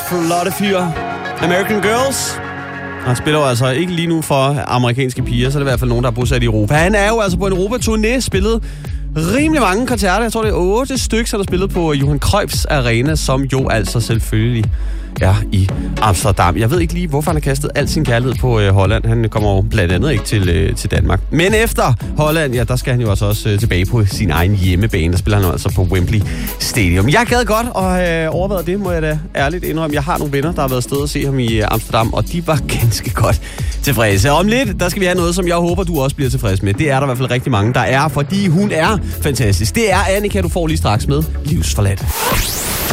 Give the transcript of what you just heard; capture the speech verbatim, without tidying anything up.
flotte fyr. American Girls. Han spiller jo altså ikke lige nu for amerikanske piger, så er det i hvert fald nogen, der er bosat i Europa. Han er jo altså på en Europa-turné, spillet rimelig mange koncerter. Jeg tror, det er otte stykker, der er spillet på Johan Cruyffs Arena, som jo altså selvfølgelig er i Amsterdam. Jeg ved ikke lige, hvorfor han har kastet al sin kærlighed på øh, Holland. Han kommer jo blandt andet ikke til, øh, til Danmark. Men efter Holland, ja, der skal han jo altså også øh, tilbage på sin egen hjemmebane. Der spiller han jo altså på Wembley Stadium. Jeg gad godt at øh, overveje det, må jeg da ærligt indrømme. Jeg har nogle venner, der har været afsted og se ham i øh, Amsterdam, og de var ganske godt tilfredse. Om lidt, der skal vi have noget, som jeg håber, du også bliver tilfreds med. Det er der i hvert fald rigtig mange, der er, fordi hun er fantastisk. Det er Annika, du får lige straks med Livsforladt.